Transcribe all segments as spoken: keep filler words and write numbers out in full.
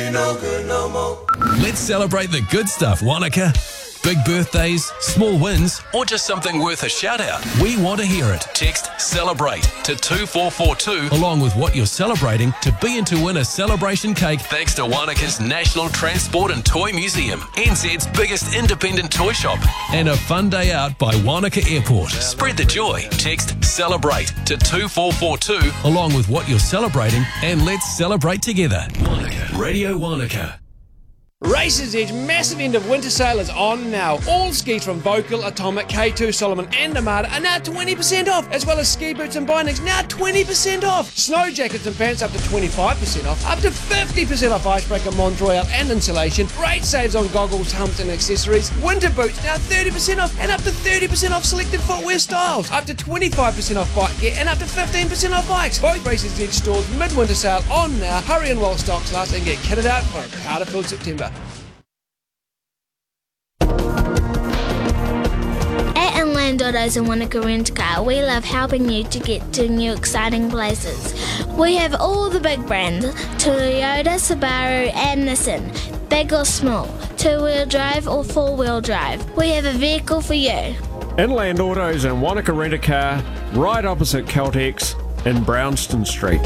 ain't no good no more. Let's celebrate the good stuff, Wanaka. Big birthdays, small wins, or just something worth a shout out. We want to hear it. Text CELEBRATE to two four four two along with what you're celebrating to be in to win a celebration cake thanks to Wanaka's National Transport and Toy Museum, N Z's biggest independent toy shop, and a fun day out by Wanaka Airport. Spread the joy. Text CELEBRATE to two four four two along with what you're celebrating and let's celebrate together. Wanaka. Radio Wanaka. Races Edge massive end of winter sale is on now. All skis from Vocal, Atomic, K two, Solomon and Armada are now twenty percent off, as well as ski boots and bindings now twenty percent off. Snow jackets and pants up to twenty-five percent off, up to fifty percent off Icebreaker, Mont Royal and insulation. Great saves on goggles, helmets and accessories. Winter boots now thirty percent off and up to thirty percent off selected footwear styles. Up to twenty-five percent off bike gear and up to fifteen percent off bikes. Both Races Edge stores mid-winter sale on now. Hurry in while stocks last and get kitted out for a powder-filled September. At Inland Autos and Wanaka Rent Car, we love helping you to get to new exciting places. We have all the big brands, Toyota, Subaru and Nissan, big or small, two-wheel drive or four-wheel drive. We have a vehicle for you. Inland Autos and Wanaka Rent a Car, right opposite Caltex in Brownston Street.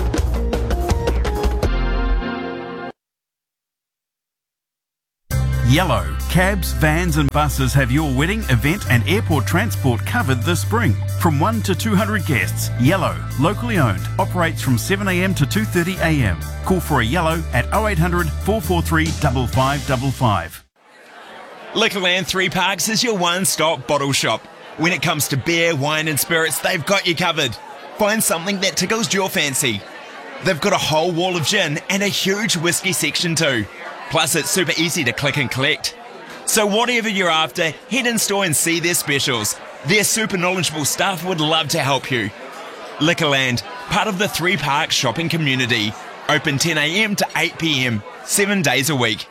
Yellow. Cabs, vans and buses have your wedding, event and airport transport covered this spring. From one to two hundred guests. Yellow. Locally owned. Operates from seven a m to two thirty a m. Call for a Yellow at oh eight hundred, four four three, five five five five. Liquorland Three Parks is your one-stop bottle shop. When it comes to beer, wine and spirits, they've got you covered. Find something that tickles your fancy. They've got a whole wall of gin and a huge whiskey section too. Plus, it's super easy to click and collect. So whatever you're after, head in store and see their specials. Their super knowledgeable staff would love to help you. Liquorland, part of the Three Parks shopping community. Open ten a m to eight p m, seven days a week.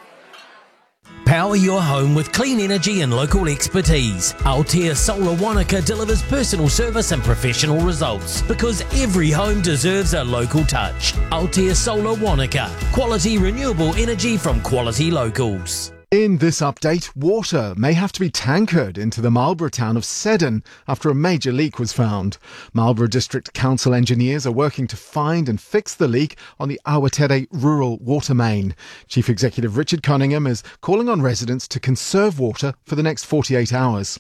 Power your home with clean energy and local expertise. Altea Solar Wanaka delivers personal service and professional results because every home deserves a local touch. Altea Solar Wanaka. Quality renewable energy from quality locals. In this update, water may have to be tankered into the Marlborough town of Seddon after a major leak was found. Marlborough District Council engineers are working to find and fix the leak on the Awatere rural water main. Chief Executive Richard Cunningham is calling on residents to conserve water for the next forty-eight hours.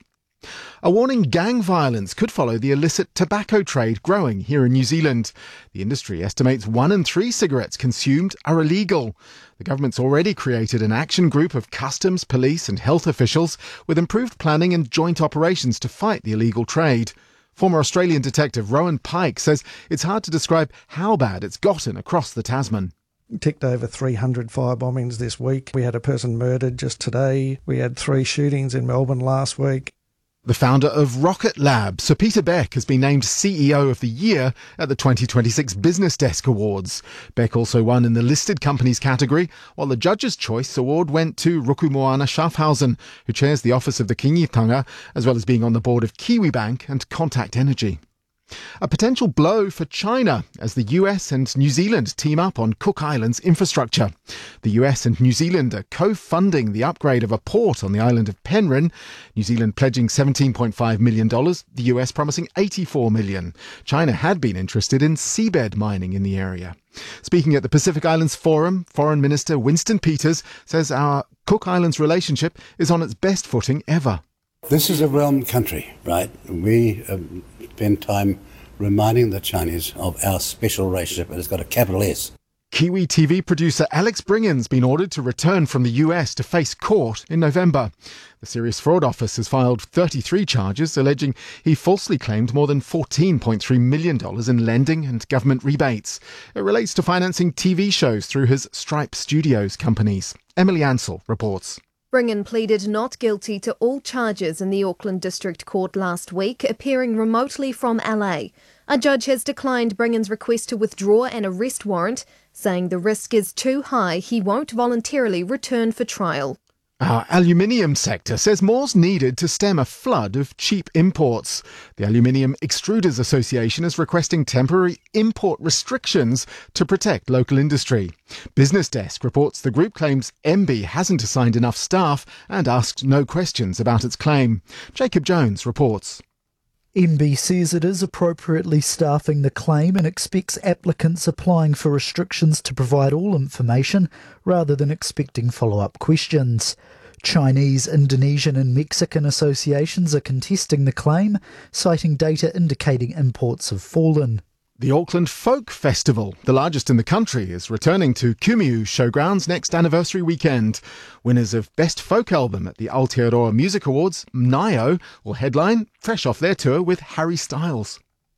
A warning gang violence could follow the illicit tobacco trade growing here in New Zealand. The industry estimates one in three cigarettes consumed are illegal. The government's already created an action group of customs, police and health officials with improved planning and joint operations to fight the illegal trade. Former Australian detective Rowan Pike says it's hard to describe how bad it's gotten across the Tasman. Ticked over three hundred fire bombings this week. We had a person murdered just today. We had three shootings in Melbourne last week. The founder of Rocket Lab, Sir Peter Beck, has been named C E O of the Year at the twenty twenty-six Business Desk Awards. Beck also won in the listed companies category, while the Judge's Choice Award went to Rukumoana Schaffhausen, who chairs the Office of the Kingitanga, as well as being on the board of Kiwibank and Contact Energy. A potential blow for China as the U S and New Zealand team up on Cook Islands infrastructure. The U S and New Zealand are co-funding the upgrade of a port on the island of Penryn, New Zealand pledging seventeen point five million dollars, the U S promising eighty-four million dollars. China had been interested in seabed mining in the area. Speaking at the Pacific Islands Forum, Foreign Minister Winston Peters says our Cook Islands relationship is on its best footing ever. This is a realm country, right? We um, spend time reminding the Chinese of our special relationship, and it's got a capital S. Kiwi T V producer Alex Bringan's been ordered to return from the U S to face court in November. The Serious Fraud Office has filed thirty-three charges alleging he falsely claimed more than fourteen point three million dollars in lending and government rebates. It relates to financing T V shows through his Stripe Studios companies. Emily Ansell reports. Bringan pleaded not guilty to all charges in the Auckland District Court last week, appearing remotely from L A. A judge has declined Bringan's request to withdraw an arrest warrant, saying the risk is too high he won't voluntarily return for trial. Our aluminium sector says more's needed to stem a flood of cheap imports. The Aluminium Extruders Association is requesting temporary import restrictions to protect local industry. Business Desk reports the group claims M B hasn't assigned enough staff and asked no questions about its claim. Jacob Jones reports. M B says it is appropriately staffing the claim and expects applicants applying for restrictions to provide all information rather than expecting follow-up questions. Chinese, Indonesian and Mexican associations are contesting the claim, citing data indicating imports have fallen. The Auckland Folk Festival, the largest in the country, is returning to Kumiu Showgrounds next anniversary weekend. Winners of Best Folk Album at the Aotearoa Music Awards, Nio, will headline, fresh off their tour with Harry Styles.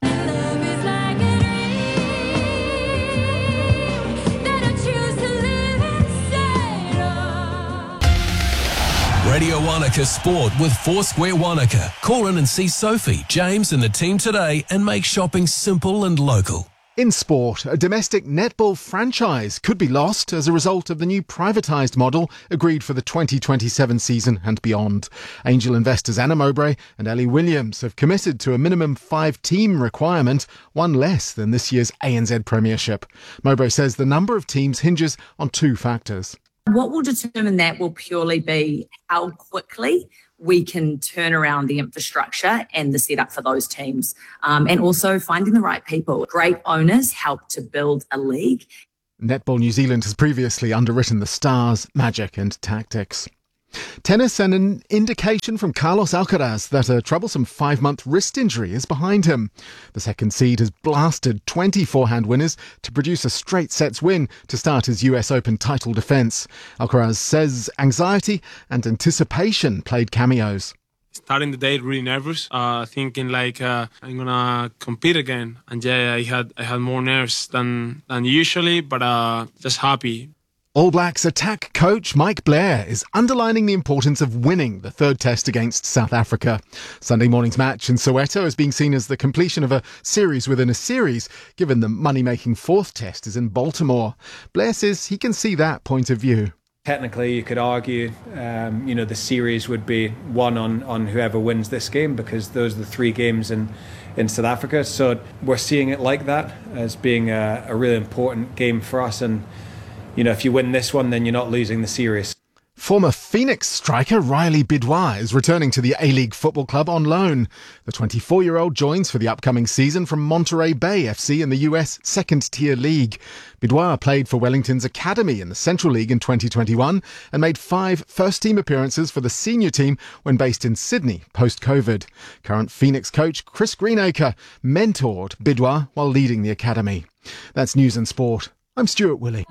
Radio Wanaka Sport with Foursquare Wanaka. Call in and see Sophie, James and the team today and make shopping simple and local. In sport, a domestic netball franchise could be lost as a result of the new privatised model agreed for the twenty twenty-seven season and beyond. Angel investors Anna Mowbray and Ellie Williams have committed to a minimum five-team requirement, one less than this year's A N Z Premiership. Mowbray says the number of teams hinges on two factors. What will determine that will purely be how quickly we can turn around the infrastructure and the setup for those teams, um, and also finding the right people. Great owners help to build a league. Netball New Zealand has previously underwritten the Stars, Magic and Tactics. Tennis, and an indication from Carlos Alcaraz that a troublesome five-month wrist injury is behind him. The second seed has blasted twenty forehand winners to produce a straight sets win to start his U S Open title defence. Alcaraz says anxiety and anticipation played cameos. Starting the day really nervous, uh, thinking like uh, I'm gonna compete again, and yeah, I had I had more nerves than than usually, but uh, just happy. All Blacks attack coach Mike Blair is underlining the importance of winning the third test against South Africa. Sunday morning's match in Soweto is being seen as the completion of a series within a series, given the money-making fourth test is in Baltimore. Blair says he can see that point of view. Technically, you could argue, um, you know, the series would be won on, on whoever wins this game, because those are the three games in, in South Africa. So we're seeing it like that as being a, a really important game for us. And you know, if you win this one, then you're not losing the series. Former Phoenix striker Riley Bidois is returning to the A-League Football Club on loan. The twenty-four-year-old joins for the upcoming season from Monterey Bay F C in the U S second-tier league. Bidois played for Wellington's Academy in the Central League in twenty twenty-one and made five first-team appearances for the senior team when based in Sydney post-COVID. Current Phoenix coach Chris Greenacre mentored Bidois while leading the academy. That's News and Sport. I'm Stuart Willey.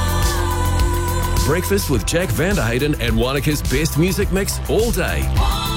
Breakfast with Jack Vanderhayden and Wanaka's best music mix all day.